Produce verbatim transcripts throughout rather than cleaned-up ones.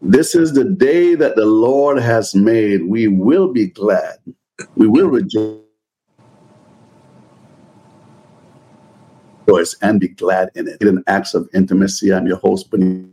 This is the day that the Lord has made. We will be glad. We will rejoice and be glad in it. In acts of intimacy, I'm your host, Benita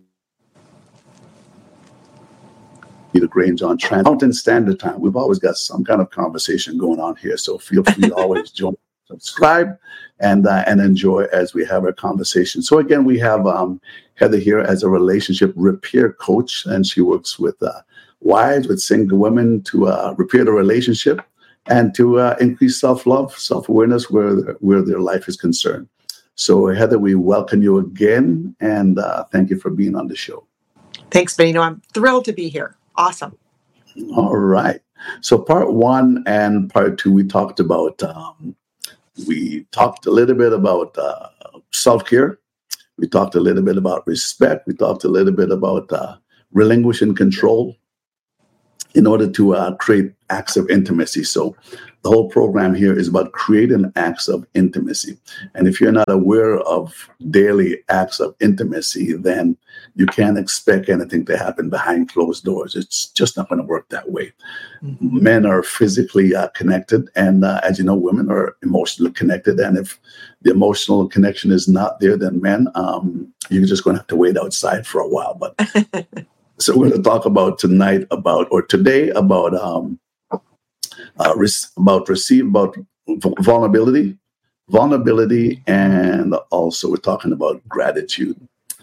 Grange on Trans Mountain Standard Time. We've always got some kind of conversation going on here, so feel free to always join, subscribe, and uh, and enjoy as we have our conversation. So again, we have um, Heather here as a relationship repair coach, and she works with uh, wives, with single women to uh, repair the relationship and to uh, increase self-love, self-awareness where where their life is concerned. So Heather, we welcome you again, and uh, thank you for being on the show. Thanks, Benito. I'm thrilled to be here. Awesome. All right. So part one and part two, we talked about, um, we talked a little bit about uh, self-care. We talked a little bit about respect. We talked a little bit about uh, relinquishing control in order to uh, create acts of intimacy. So the whole program here is about creating acts of intimacy. And if you're not aware of daily acts of intimacy, then you can't expect anything to happen behind closed doors. It's just not going to work that way. Mm-hmm. Men are physically uh, connected. And uh, as you know, women are emotionally connected. And if the emotional connection is not there, then men, um, you're just going to have to wait outside for a while. But so we're going to talk about tonight about, or today about, um, uh, res- about receive, about vulnerability, vulnerability, and also we're talking about gratitude.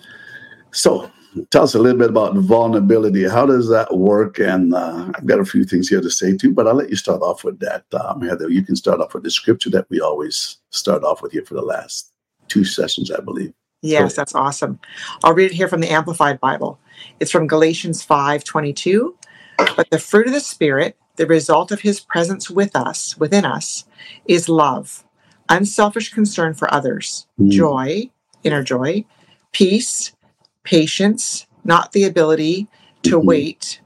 So tell us a little bit about vulnerability. How does that work? And uh, I've got a few things here to say too, but I'll let you start off with that. Um, Heather, you can start off with the scripture that we always start off with here for the last two sessions, I believe. Yes, that's awesome. I'll read it here from the Amplified Bible. It's from Galatians five twenty-two. But the fruit of the Spirit, the result of his presence with us, within us, is love, unselfish concern for others, mm. joy, inner joy, peace, patience, not the ability to mm-hmm. wait,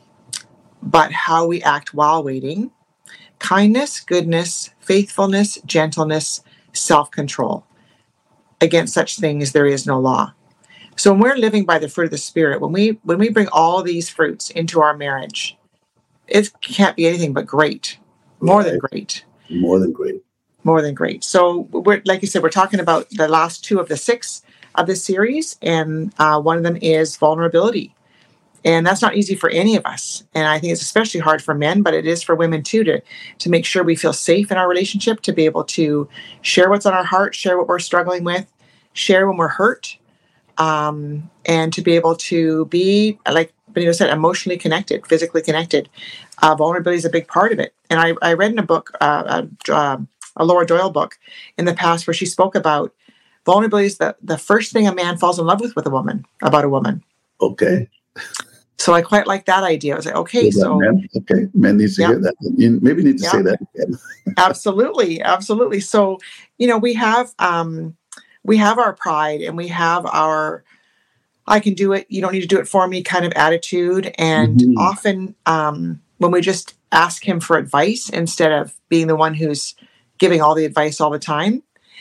but how we act while waiting, kindness, goodness, faithfulness, gentleness, self-control. Against such things there is no law. So when we're living by the fruit of the Spirit, when we when we bring all these fruits into our marriage, it can't be anything but great. More right. than great. More than great. More than great. So we're, like you said, we're talking about the last two of the six of this series, and uh, one of them is vulnerability. And that's not easy for any of us. And I think it's especially hard for men, but it is for women too, to, to make sure we feel safe in our relationship, to be able to share what's on our heart, share what we're struggling with, share when we're hurt, um, and to be able to be, like Benito said, emotionally connected, physically connected. Uh, vulnerability is a big part of it. And I, I read in a book, uh, a, uh, a Laura Doyle book in the past, where she spoke about vulnerability is the, the first thing a man falls in love with with a woman, about a woman. Okay. So I quite like that idea. I was like, okay, so men. okay, men need to yeah. hear that. You maybe need to yeah. say that again. Absolutely, absolutely. So, you know, we have um, we have our pride, and we have our "I can do it, you don't need to do it for me" kind of attitude. And mm-hmm. often, um, when we just ask him for advice instead of being the one who's giving all the advice all the time,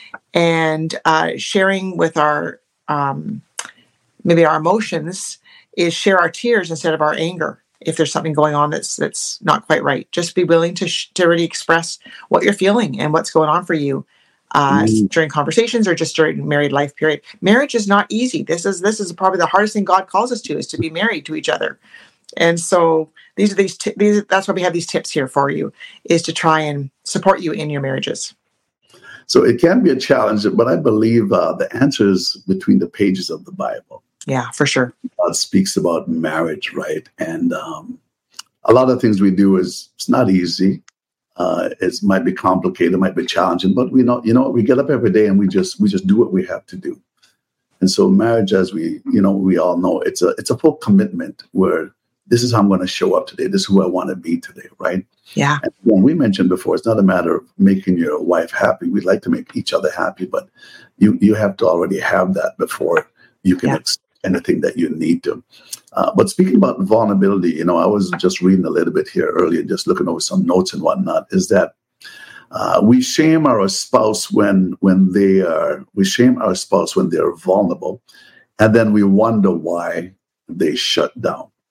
and uh, sharing with our um, maybe our emotions, is share our tears instead of our anger. If there's something going on that's that's not quite right, just be willing to sh- to really express what you're feeling and what's going on for you uh, mm. during conversations or just during married life period. Marriage is not easy. This is this is probably the hardest thing God calls us to, is to be married to each other. And so these are these t- these that's why we have these tips here for you, is to try and support you in your marriages. So it can be a challenge, but I believe uh, the answer is between the pages of the Bible. Yeah, for sure. God speaks about marriage, right? And um, a lot of things we do is, it's not easy. Uh, it might be complicated, it might be challenging, but we know, you know, we get up every day and we just we just do what we have to do. And so marriage, as we, you know, we all know, it's a it's a full commitment where this is how I'm going to show up today. This is who I want to be today, right? Yeah. And when we mentioned before, it's not a matter of making your wife happy. We'd like to make each other happy, but you you have to already have that before you can yeah. accept anything that you need to. Uh, but speaking about vulnerability, you know, I was just reading a little bit here earlier, just looking over some notes and whatnot, is that uh, we shame our spouse when when they are, we shame our spouse when they're vulnerable. And then we wonder why they shut down.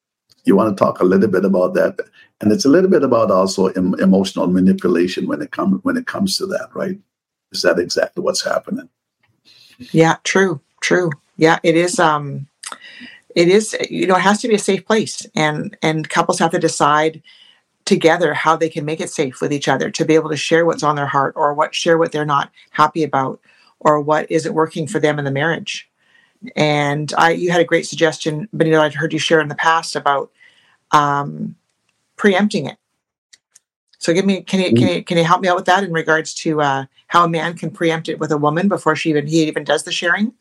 you want to talk a little bit about that, and it's a little bit about also em- emotional manipulation when it comes when it comes to that, right? Is that exactly what's happening? Yeah, true, true. Yeah, it is. Um, it is. You know, it has to be a safe place, and and couples have to decide together how they can make it safe with each other to be able to share what's on their heart, or what share what they're not happy about, or what isn't working for them in the marriage. And I, you had a great suggestion, Benito. I'd heard you share in the past about um, preempting it. So, give me, can you can you can you help me out with that in regards to uh, how a man can preempt it with a woman before she even he even does the sharing?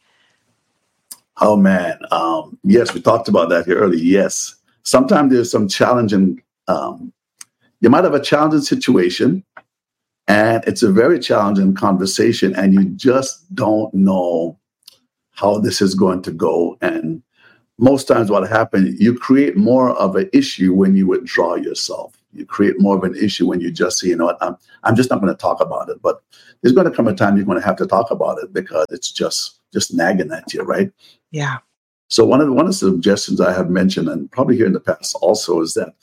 Oh man, um, yes, we talked about that here earlier. Yes, sometimes there's some challenging. Um, you might have a challenging situation, and it's a very challenging conversation, and you just don't know how this is going to go. And most times what happens, you create more of an issue when you withdraw yourself. You create more of an issue when you just say, you know what, I'm, I'm just not going to talk about it. But there's going to come a time you're going to have to talk about it because it's just just nagging at you, right? Yeah. So one of the, one of the suggestions I have mentioned, and probably here in the past also, is that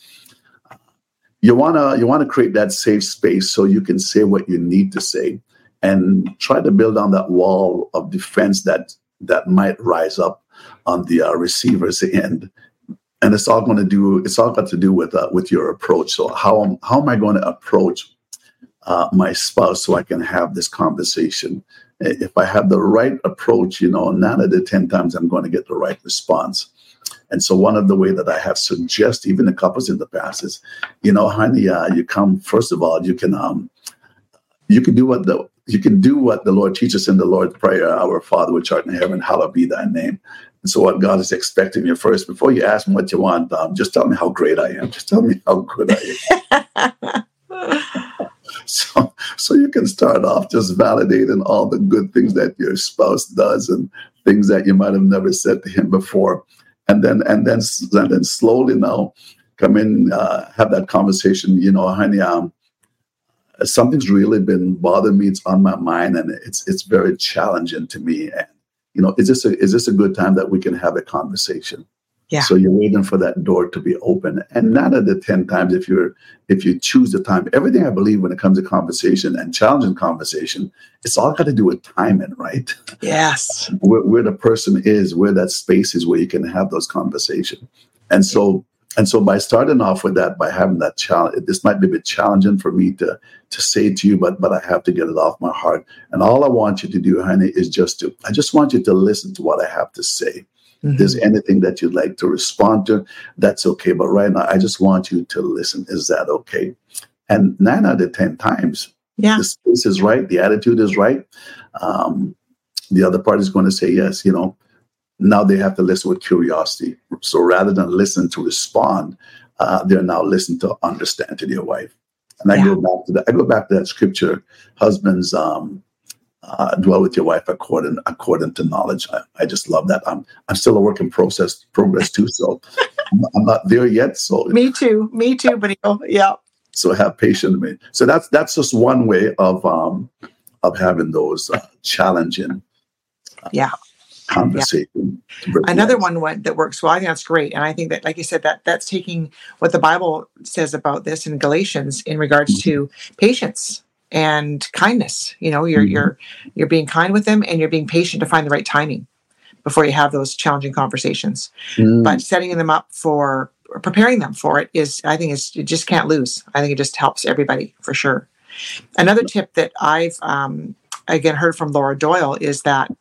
you want to you want to create that safe space so you can say what you need to say, and try to build on that wall of defense that that might rise up on the uh, receiver's end. And it's all going to do. It's all got to do with uh, with your approach. So how am how am I going to approach uh, my spouse so I can have this conversation? If I have the right approach, you know, nine out of ten times I'm going to get the right response. And so one of the way that I have suggested, even the couples in the past, is, you know, honey, uh, you come first of all, you can um, you can do what the you can do what the Lord teaches in the Lord's Prayer, Our Father which art in heaven, hallowed be thy name. And so what God is expecting you first, before you ask me what you want, um, just tell me how great I am. Just tell me how good I am. so, so you can start off just validating all the good things that your spouse does and things that you might have never said to him before. And then, and then, and then slowly now come in, uh, have that conversation, you know, honey, um, something's really been bothering me. It's on my mind, and it's it's very challenging to me. And you know, is this a, is this a good time that we can have a conversation? Yeah. So you're waiting for that door to be open, and nine out of ten times, if you're if you choose the time, everything I believe when it comes to conversation and challenging conversation, it's all got to do with timing, right? Yes. Where, where the person is, where that space is, where you can have those conversations, and so. And so by starting off with that, by having that challenge, this might be a bit challenging for me to, to say to you, but but I have to get it off my heart. And all I want you to do, honey, is just to, I just want you to listen to what I have to say. Mm-hmm. If there's anything that you'd like to respond to, that's okay. But right now, I just want you to listen. Is that okay? And nine out of ten times, yeah. the space is right. The attitude is right. Um, the other part is going to say yes, you know. Now they have to listen with curiosity. So rather than listen to respond, uh, they're now listening to understand to their wife. And I yeah. go back to that. I go back to that scripture: husbands, um, uh, dwell with your wife according according to knowledge. I, I just love that. I'm I'm still a work in process progress too. So I'm, I'm not there yet. So me too. Me too. But yeah. So have patience with me. So that's that's just one way of um, of having those uh, challenging. Uh, yeah. conversation. Yeah. Another one what, that works well. I think that's great. And I think that, like you said, that that's taking what the Bible says about this in Galatians in regards mm-hmm. to patience and kindness. You know, you're, mm-hmm. you're, you're being kind with them, and you're being patient to find the right timing before you have those challenging conversations. Mm. But setting them up for, or preparing them for it is, I think is, you just can't lose. I think it just helps everybody for sure. Another tip that I've, um, again, heard from Laura Doyle is that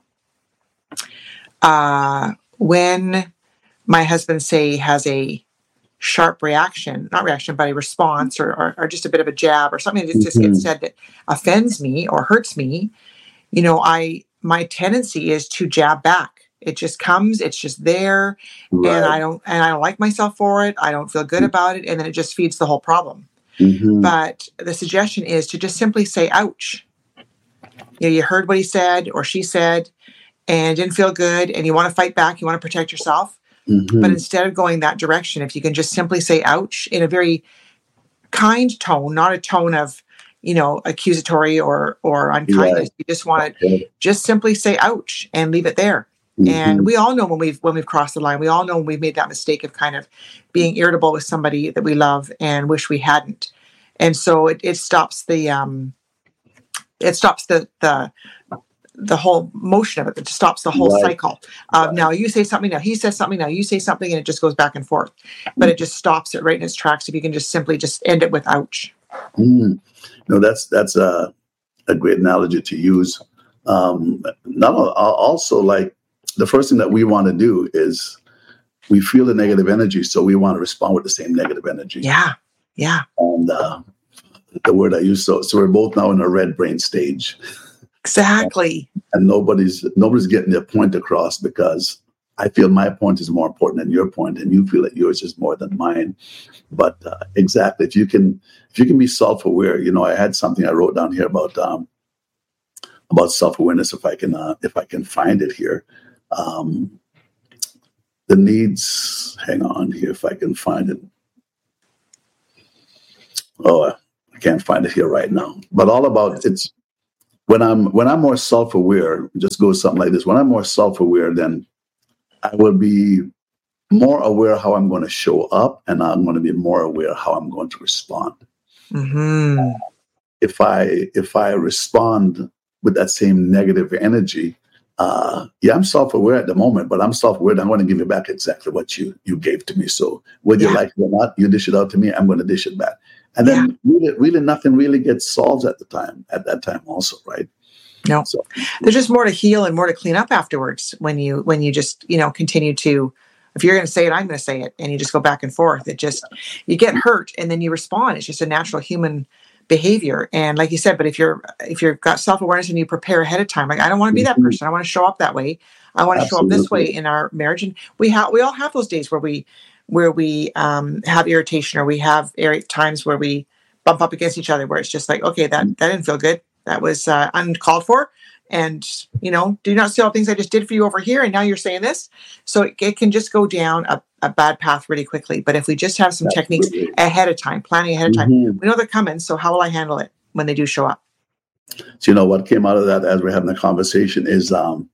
Uh, when my husband, say, has a sharp reaction, not reaction, but a response or, or, or just a bit of a jab or something that mm-hmm. just gets said that offends me or hurts me, you know, I, my tendency is to jab back. It just comes, it's just there. Right. And I don't, and I don't like myself for it. I don't feel good mm-hmm. about it. And then it just feeds the whole problem. Mm-hmm. But the suggestion is to just simply say, ouch. You know, you heard what he said or she said, and didn't feel good, and you want to fight back, you want to protect yourself. Mm-hmm. But instead of going that direction, if you can just simply say ouch in a very kind tone, not a tone of, you know, accusatory or or unkindness. Yeah. You just want to okay. just simply say ouch and leave it there. Mm-hmm. And we all know when we've when we've crossed the line. We all know when we've made that mistake of kind of being irritable with somebody that we love and wish we hadn't. And so it, it stops the um, it stops the the the whole motion of it. It stops the whole Right. cycle of Right. now you say something, now he says something, now you say something, and it just goes back and forth. But it just stops it right in its tracks if you can just simply just end it with ouch. Mm. No, that's that's a, a great analogy to use. Um, not al- also like the first thing that we want to do is we feel the negative energy, so we want to respond with the same negative energy. Yeah, yeah, And uh, the word I use, so so we're both now in a red brain stage, exactly. and nobody's nobody's getting their point across because I feel my point is more important than your point, and you feel that yours is more than mine. But uh, exactly, if you can if you can be self-aware, you know, I had something I wrote down here about um, about self-awareness. If I can uh, if I can find it here, um, the needs. Hang on here, if I can find it. Oh, I can't find it here right now. But all about it's when I'm when I'm more self-aware. It just goes something like this: when I'm more self-aware, then I will be more aware how I'm going to show up, and I'm going to be more aware how I'm going to respond. Mm-hmm. If I if I respond with that same negative energy, uh, yeah, I'm self-aware at the moment, but I'm self-aware that I'm going to give you back exactly what you you gave to me. So whether Yeah. you like it or not, you dish it out to me, I'm going to dish it back. And Yeah. then really, really nothing really gets solved at the time, at that time also, right? No, So there's just more to heal and more to clean up afterwards when you when you just you know continue to. If you're going to say it, I'm going to say it, and you just go back and forth. It just you get hurt and then you respond. It's just a natural human behavior. And like you said, but if you're if you've got self awareness and you prepare ahead of time, like I don't want to be that Mhm. person. I want to show up that way. I want to show up this way Absolutely. in our marriage. And we have we all have those days where we where we um, have irritation, or we have ir- times where we bump up against each other, where it's just like, okay, that that didn't feel good. That was uh, uncalled for. And, you know, do you not see all the things I just did for you over here? And now you're saying this. So it, it can just go down a, a bad path really quickly. But if we just have some techniques Absolutely. ahead of time, planning ahead of time, Mhm. we know they're coming. So how will I handle it when they do show up? So, you know, what came out of that as we're having a conversation is um,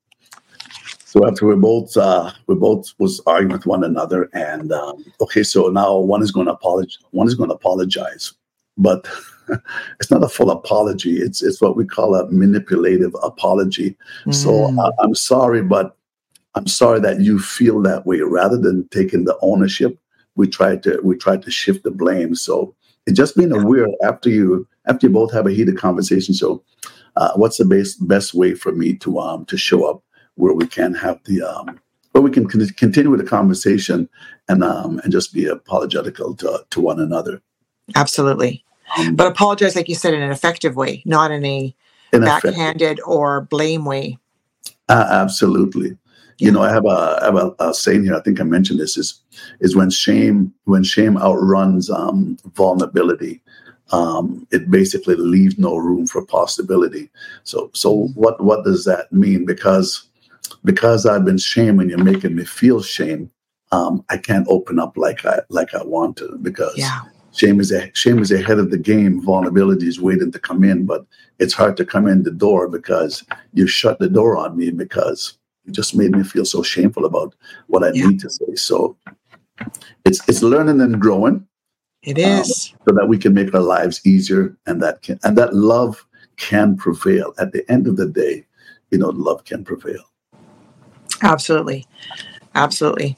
so after we both uh, we both was arguing with one another, and um, okay, so now one is going to apologize. One is going to apologize, but it's not a full apology. It's it's what we call a manipulative apology. So Mm. I, I'm sorry, but I'm sorry that you feel that way. Rather than taking the ownership, we try to we try to shift the blame. So it's just being aware after you after you both have a heated conversation. So uh, what's the best best way for me to um to show up where we can have the um where we can con- continue with the conversation and um and just be apologetical to to one another. Absolutely. Um, But apologize, like you said, in an effective way, not in a in effect, backhanded or blame way. uh, absolutely. Yeah. You know, I have a I have a, a saying here. I think I mentioned this is is when shame when shame outruns um, vulnerability, um, it basically leaves no room for possibility. So so what what does that mean? Because because I've been shamed and you're making me feel shame, um, I can't open up like I like I want to because Yeah. shame is a, shame is ahead of the game. Vulnerability is waiting to come in, but it's hard to come in the door because you shut the door on me because you just made me feel so shameful about what I Yeah. need to say. So it's it's learning and growing It um, is. so that we can make our lives easier, and that can and that love can prevail. At the end of the day, you know, love can prevail. Absolutely. Absolutely.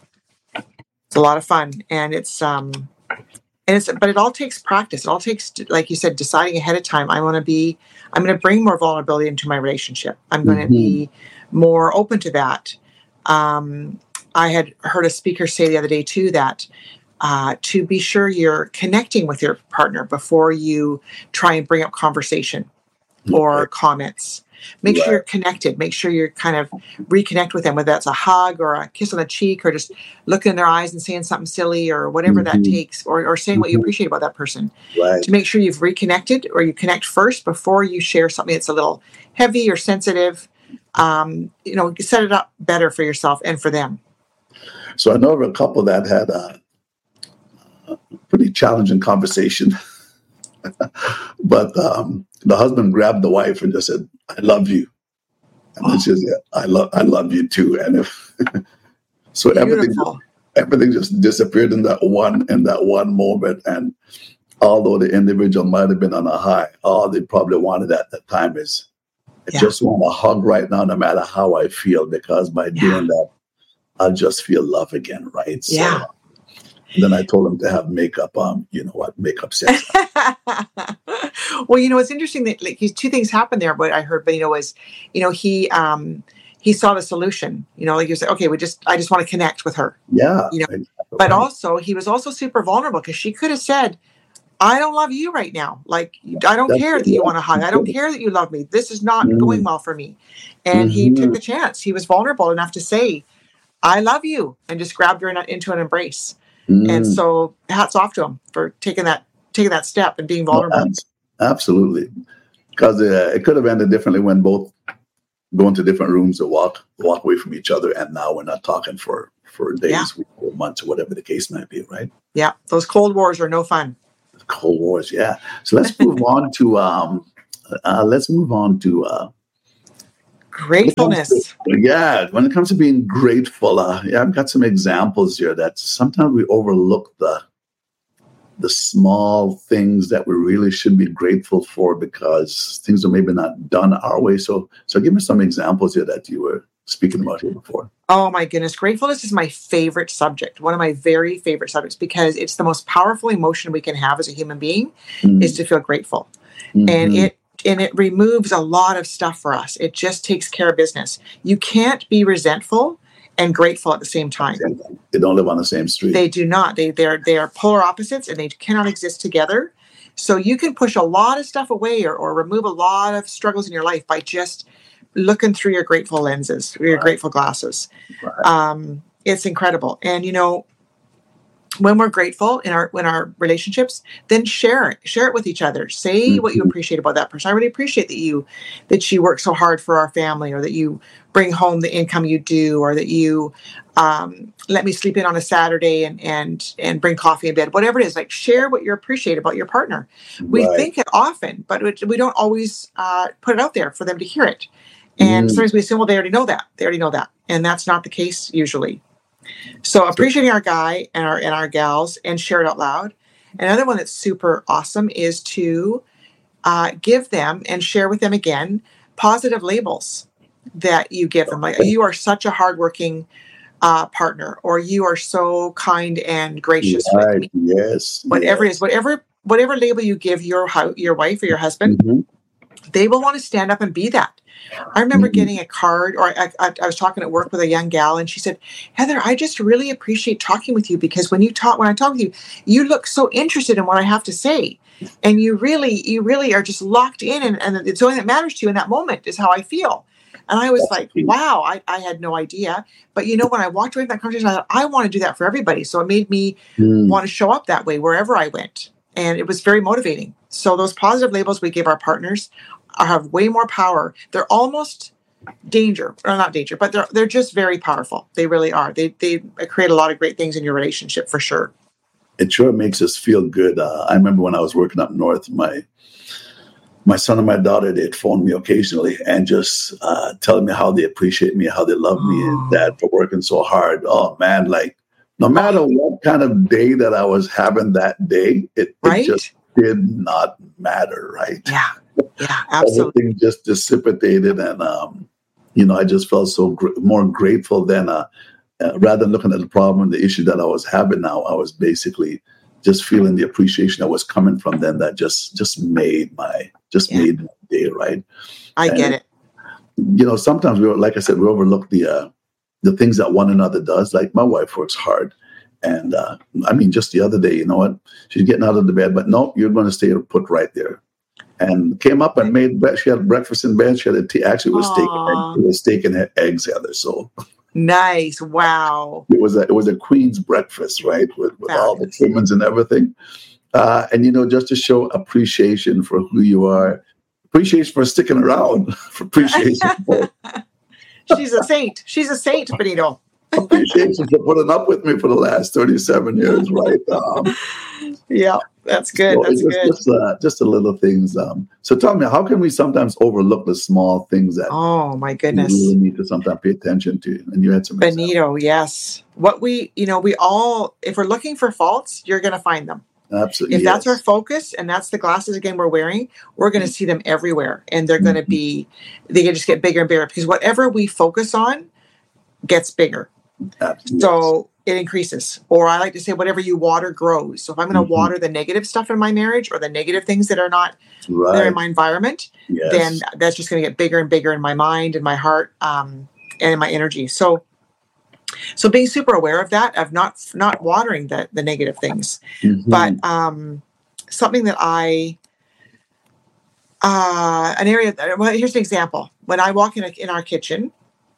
It's a lot of fun. And it's um and it's but it all takes practice. It all takes, like you said, deciding ahead of time. I want to be I'm going to bring more vulnerability into my relationship. I'm going to Mhm. be more open to that. um I had heard a speaker say the other day too that uh, to be sure you're connecting with your partner before you try and bring up conversation or Okay. comments. Make sure Right. you're connected. Make sure you're kind of reconnect with them, whether that's a hug or a kiss on the cheek or just looking in their eyes and saying something silly or whatever that Mhm. takes, or, or saying what you Mhm. appreciate about that person. Right. To make sure you've reconnected or you connect first before you share something that's a little heavy or sensitive. Um, you know, set it up better for yourself and for them. So I know of a couple that had a pretty challenging conversation, but um, the husband grabbed the wife and just said, "I love you," And then she says, yeah, I love, I love you too. And if, so everything, everything just disappeared in that one, in that one moment. And although the individual might have been on a high, all they probably wanted at that time is, I yeah. just want a hug right now, no matter how I feel, because by yeah. doing that, I'll just feel love again, right? So, yeah. Then I told him to have makeup, um, you know what, makeup sex. Well, you know, it's interesting that like two things happened there. What I heard, but you know, was, you know, he um, he saw the solution. You know, like you said, okay, we just, I just want to connect with her. Yeah. You know, exactly. But also he was also super vulnerable because she could have said, I don't love you right now. Like, I don't That's care that you want to hug. I don't care that you love me. This is not mm-hmm. going well for me. And mm-hmm. he took the chance. He was vulnerable enough to say, I love you, and just grabbed her in a, into an embrace. Mm. And so hats off to him for taking that taking that step and being vulnerable. Well, absolutely. Because uh, it could have ended differently when both go into different rooms or walk walk away from each other, and now we're not talking for, for days, yeah. weeks, or months, or whatever the case might be, right? Yeah, those Cold Wars are no fun. Cold Wars, yeah. So let's move on to um, uh, let's move on to uh, gratefulness. To, yeah, when it comes to being grateful, uh, yeah, I've got some examples here that sometimes we overlook the the small things that we really should be grateful for because things are maybe not done our way. So, so give me some examples here that you were speaking about here before. Oh my goodness, gratefulness is my favorite subject. One of my very favorite subjects because it's the most powerful emotion we can have as a human being mm-hmm. is to feel grateful, mm-hmm. and it. And it removes a lot of stuff for us. It just takes care of business. You can't be resentful and grateful at the same time. They don't live on the same street. They do not. They they're they are polar opposites, and they cannot exist together. So you can push a lot of stuff away or, or remove a lot of struggles in your life by just looking through your grateful lenses, or your right. grateful glasses. Right. Um, it's incredible. And you know, when we're grateful in our in our relationships, then share it. Share it with each other. Say mm-hmm. what you appreciate about that person. I really appreciate that you that you work so hard for our family, or that you bring home the income you do, or that you um, let me sleep in on a Saturday and and and bring coffee in bed. Whatever it is, like share what you appreciate about your partner. We right. think it often, but we don't always uh, put it out there for them to hear it. And mm. sometimes we assume, well, they already know that. They already know that, and that's not the case usually. So appreciating our guy and our and our gals and share it out loud. Another one that's super awesome is to uh, give them and share with them again positive labels that you give them. Like, you are such a hardworking uh, partner, or you are so kind and gracious right. with me. Yes. Whatever yes. it is, whatever whatever label you give your your wife or your husband, mm-hmm. they will want to stand up and be that. I remember mm-hmm. getting a card, or I, I, I was talking at work with a young gal, and she said, Heather, I just really appreciate talking with you, because when you talk, when I talk with you, you look so interested in what I have to say. And you really, you really are just locked in, and, and it's the only thing that matters to you in that moment is how I feel. And I was That's like, cute. wow, I, I had no idea. But you know, when I walked away from that conversation, I thought, I want to do that for everybody. So it made me mm. want to show up that way wherever I went. And it was very motivating. So those positive labels we give our partners have way more power. They're almost danger, or not danger, but they're they're just very powerful. They really are. They they create a lot of great things in your relationship for sure. It sure makes us feel good. Uh, I remember when I was working up north, my my son and my daughter, they'd phone me occasionally and just uh, telling me how they appreciate me, how they love oh. me, and Dad for working so hard. Oh man, like no matter what kind of day that I was having that day, it, right? it just did not matter, right? Yeah. Yeah, absolutely. Everything just dissipated, and um, you know, I just felt so gr- more grateful than uh, uh, rather than looking at the problem and the issue that I was having. Now I was basically just feeling the appreciation that was coming from them. That just just made my just yeah. made my day, right? I and, get it. You know, sometimes we, like I said, we overlook the uh, the things that one another does. Like my wife works hard. And uh, I mean, just the other day, you know what? She's getting out of the bed, but no, you're going to stay put right there. And came up and made, she had breakfast in bed. She had a tea. Actually, it was steak and, it was steak and eggs, Heather. So nice. Wow. It was a, it was a queen's breakfast, right? With, with all the trimmings and everything. Uh, and, you know, just to show appreciation for who you are, appreciation for sticking around, for appreciation for. She's a saint. She's a saint, Benito. Appreciation for putting up with me for the last thirty-seven years, right? Um, yeah, That's good. So That's it's just good. just, uh, just the little things. Um, so tell me, how can we sometimes overlook the small things that Oh my we goodness. really need to sometimes pay attention to? And you had some examples. Benito, yes. What we, you know, we all, if we're looking for faults, you're going to find them. Absolutely. If that's our yes. focus and that's the glasses again we're wearing, we're going to see them everywhere, and they're going to Mhm. be, they just get bigger and bigger because whatever we focus on gets bigger. Absolutely. yes. So it increases. Or I like to say, whatever you water grows. So if I'm going to Mhm. water the negative stuff in my marriage or the negative things that are not there in Right. my environment, Yes. then that's just going to get bigger and bigger in my mind and my heart, um, and in my energy. So, so being super aware of that, of not not watering the the negative things, Mhm. but um, something that I, uh, an area. That, well, here's an example. When I walk in a, in our kitchen,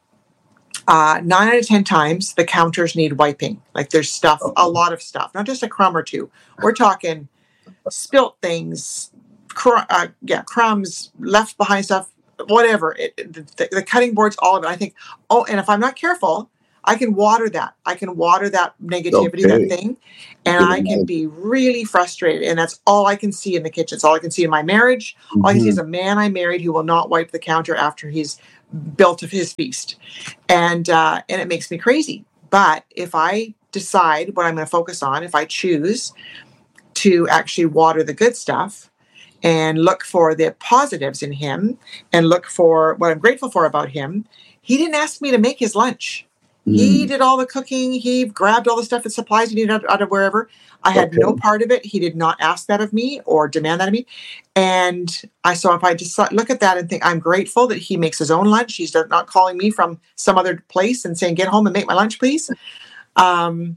uh, nine out of ten times the counters need wiping. Like there's stuff, a Okay. lot of stuff, not just a crumb or two. We're talking spilt things, cr- uh, yeah, crumbs, left behind stuff, whatever. It, the, the cutting boards, all of it. I think, oh, and if I'm not careful, I can water that. I can water that negativity, that Okay. thing, and Good I can analogy. be really frustrated. And that's all I can see in the kitchen. It's all I can see in my marriage. All I can see is Mhm. a man I married who will not wipe the counter after he's built of his feast, and uh, and it makes me crazy. But if I decide what I'm going to focus on, if I choose to actually water the good stuff and look for the positives in him and look for what I'm grateful for about him, he didn't ask me to make his lunch. He Mm. did all the cooking. He grabbed all the stuff and supplies he needed out, out of wherever. I had Okay. no part of it. He did not ask that of me or demand that of me. And I so if I just look at that and think I'm grateful that he makes his own lunch. He's not calling me from some other place and saying, get home and make my lunch, please. Um,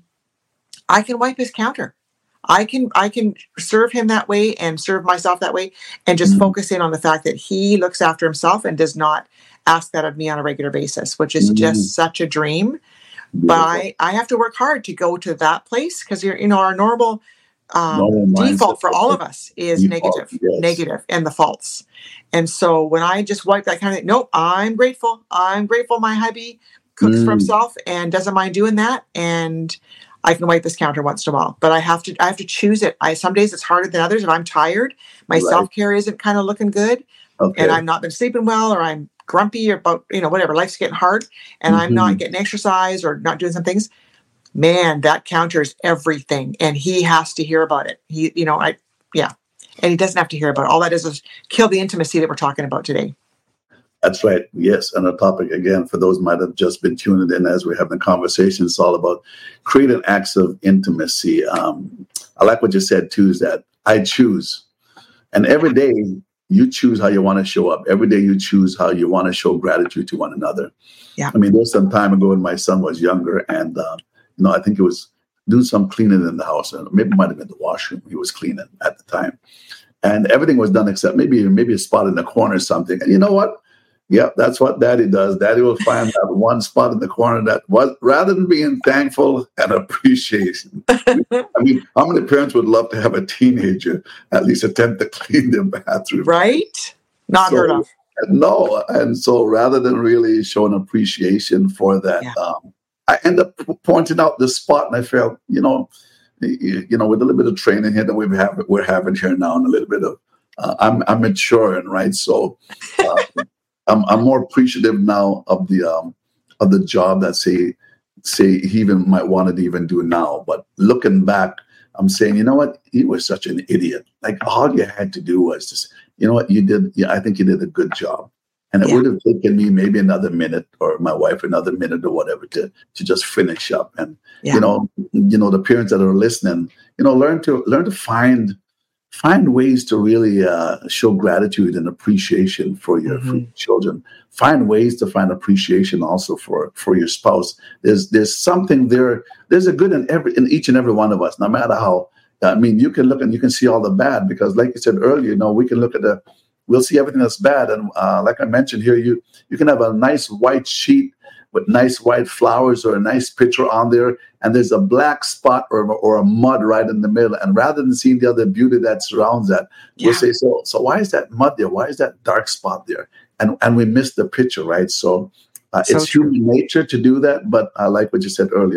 I can wipe his counter. I can I can serve him that way and serve myself that way and just Mm. focus in on the fact that he looks after himself and does not ask that of me on a regular basis, which is Mm. just such a dream. But Beautiful. I, I have to work hard to go to that place because you're you know our normal um, Normal mindset. default for all of us is Default. negative, Yes. negative, and the faults. And so when I just wipe that kind of thing, nope, I'm grateful. I'm grateful my hubby cooks for Mm. himself and doesn't mind doing that. And I can wipe this counter once in a while, but I have to I have to choose it. I some days it's harder than others. If I'm tired, my Right. self-care isn't kind of looking good, and Okay. I've not been sleeping well, or I'm grumpy or about, you know, whatever, life's getting hard, and I'm not Mhm. getting exercise or not doing some things, man, that counters everything. And he has to hear about it. He, you know, I, yeah. And he doesn't have to hear about it. All that does is kill the intimacy that we're talking about today. That's right. Yes. And the topic, again, for those who might have just been tuning in as we're having a conversation, it's all about creating acts of intimacy. Um, I like what you said, too, is that I choose. And every day you choose how you want to show up. Every day you choose how you want to show gratitude to one another. Yeah. I mean, there was some time ago when my son was younger, and, uh, you know, I think it was doing some cleaning in the house. And maybe it might have been the washroom he was cleaning at the time. And everything was done except maybe maybe a spot in the corner or something. And you know what? Yep, that's what Daddy does. Daddy will find that one spot in the corner that was, rather than being thankful and appreciation. I mean, how many parents would love to have a teenager at least attempt to clean their bathroom? Right? Not So, heard of. No. And so rather than really showing appreciation for that, Yeah. um, I end up p- pointing out this spot, and I felt, you know, you, you know, with a little bit of training here that we have, we're having here now, and a little bit of, uh, I'm, I'm maturing, right? So uh, I'm, I'm more appreciative now of the um, of the job that say say he even might want to even do now. But looking back, I'm saying, you know what, he was such an idiot. Like all you had to do was just, you know what, you did. Yeah, I think you did a good job. And it Yeah. would have taken me maybe another minute, or my wife another minute or whatever, to to just finish up. And Yeah. you know, you know, the parents that are listening, you know, learn to learn to find find ways to really uh, show gratitude and appreciation for your, for Mhm. your children. Find ways to find appreciation also for for your spouse. There's there's something there. There's a good in every in each and every one of us, no matter how. I mean, you can look and you can see all the bad, because, like you said earlier, you know, we can look at the we'll see everything that's bad. And uh, like I mentioned here, you you can have a nice white sheet with nice white flowers or a nice picture on there, and there's a black spot or, or a mud right in the middle. And rather than seeing the other beauty that surrounds that, Yeah. we'll say, so so why is that mud there? Why is that dark spot there? And and we miss the picture, right? So uh, So it's true. human nature to do that. But I like what you said earlier.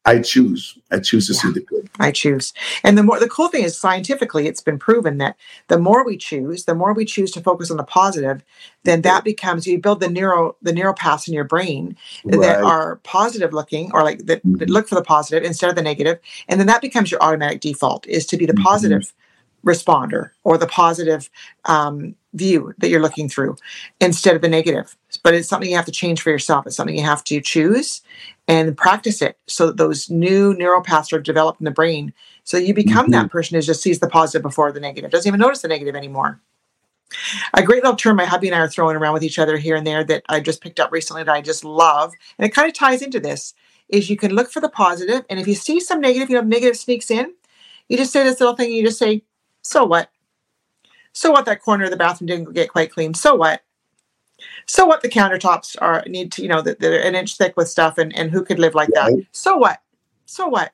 I choose. I choose to Yeah. see the good. I choose. And the more, the cool thing is scientifically, it's been proven that the more we choose, the more we choose to focus on the positive, then that becomes, you build the neuro, the neural paths in your brain that Right. are positive looking, or like that, that Mhm. look for the positive instead of the negative. And then that becomes your automatic default, is to be the Mhm. positive responder, or the positive um, view that you're looking through instead of the negative. But it's something you have to change for yourself. It's something you have to choose and practice it, so that those new neural paths are developed in the brain. So you become Mhm. that person who just sees the positive before the negative, doesn't even notice the negative anymore. A great little term my hubby and I are throwing around with each other here and there that I just picked up recently that I just love, and it kind of ties into this, is you can look for the positive, and if you see some negative, you know, negative sneaks in, you just say this little thing, you just say, so what? So what that corner of the bathroom didn't get quite clean? So what? So what the countertops are need to, you know, that they're an inch thick with stuff, and, and who could live like that? Right. So what? So what?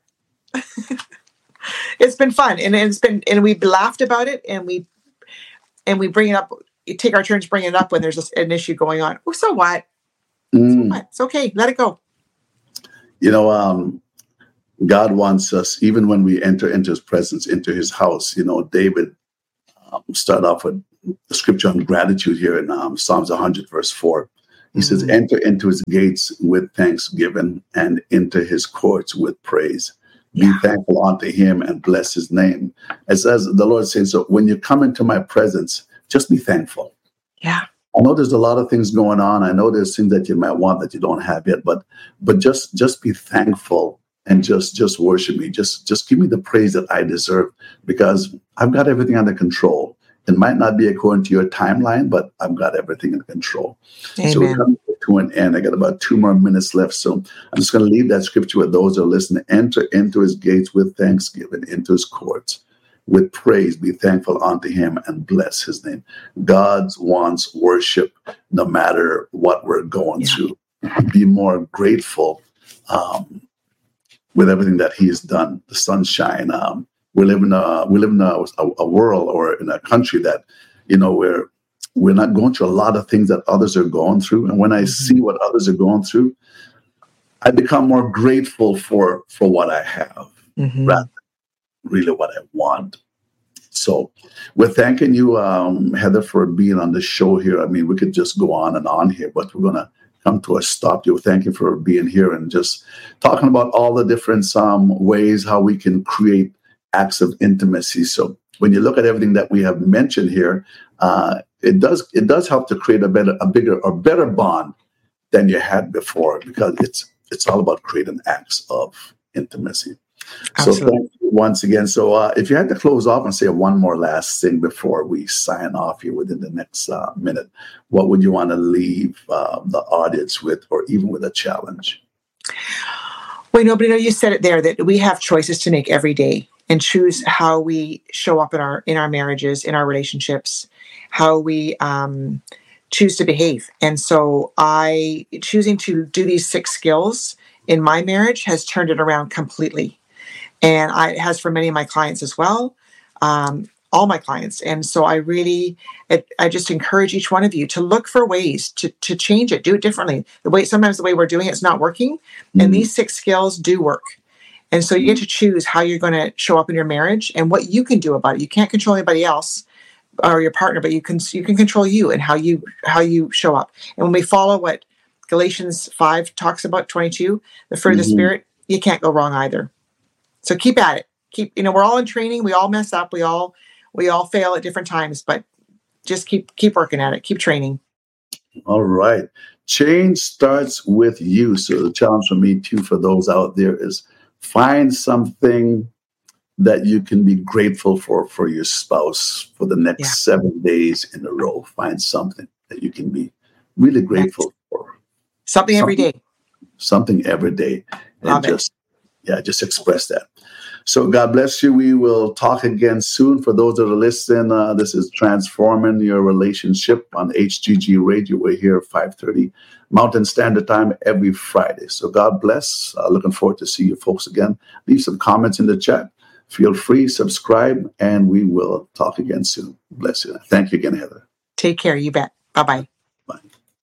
It's been fun, and it's been, and we've laughed about it, and we, and we bring it up, we take our turns bringing it up when there's a, an issue going on. Oh, so what? So Mm. what? It's okay. Let it go. You know, um, God wants us, even when we enter into his presence, into his house. You know, David um, started off with the scripture on gratitude here in um, Psalms one hundred, verse four. He mm. says, enter into his gates with thanksgiving and into his courts with praise. Yeah. Be thankful unto him and bless his name. As, as the Lord says, so when you come into my presence, just be thankful. Yeah. I know there's a lot of things going on. I know there's things that you might want that you don't have yet, but but just just be thankful and just just worship me. Just just give me the praise that I deserve, because I've got everything under control. It might not be according to your timeline, but I've got everything in control. Amen. So we're coming to an end. I got about two more minutes left. So I'm just going to leave that scripture with those that are listening. Enter into his gates with thanksgiving, into his courts with praise. Be thankful unto him and bless his name. God wants worship no matter what we're going yeah. through. Be more grateful um, with everything that he's done. The sunshine. Um, we live in a we live in a, a, a world, or in a country that, you know, where we're not going through a lot of things that others are going through. And when I mm-hmm. see what others are going through, I become more grateful for for what I have, mm-hmm. rather than really what I want. So we're thanking you, um, Heather, for being on the show here. I mean, we could just go on and on here, but we're going to come to a stop. You thank you for being here and just talking about all the different um, ways how we can create acts of intimacy. So when you look at everything that we have mentioned here, uh, it does it does help to create a better, a bigger, or better bond than you had before, because it's it's all about creating acts of intimacy. Absolutely. So thank you once again. So uh, if you had to close off and say one more last thing before we sign off here within the next uh, minute, what would you want to leave uh, the audience with, or even with a challenge? Well, no, but you know, you said it there, that we have choices to make every day, and choose how we show up in our in our marriages, in our relationships, how we um, choose to behave. And so I choosing to do these six skills in my marriage has turned it around completely. And I, it has for many of my clients as well, um, all my clients. And so I really, it, I just encourage each one of you to look for ways to to change it, do it differently. The way sometimes the way we're doing it is not working, mm-hmm. and these six skills do work. And so you get to choose how you're going to show up in your marriage and what you can do about it. You can't control anybody else or your partner, but you can you can control you and how you how you show up. And when we follow what Galatians five talks about, twenty-two, the fruit mm-hmm. of the Spirit, you can't go wrong either. So keep at it. Keep, you know, we're all in training. We all mess up. We all, we all fail at different times, but just keep, keep working at it. Keep training. All right. Change starts with you. So the challenge for me too, for those out there, is find something that you can be grateful for, for your spouse for the next yeah. seven days in a row. Find something that you can be really grateful That's for. Something, something every day. Something every day. Love and it. just, yeah, just express that. So God bless you. We will talk again soon. For those that are listening, uh, this is Transforming Your Relationship on H G G Radio. We're here at five thirty Mountain Standard Time every Friday. So God bless. Uh, looking forward to see you folks again. Leave some comments in the chat. Feel free, subscribe, and we will talk again soon. Bless you. Thank you again, Heather. Take care. You bet. Bye-bye.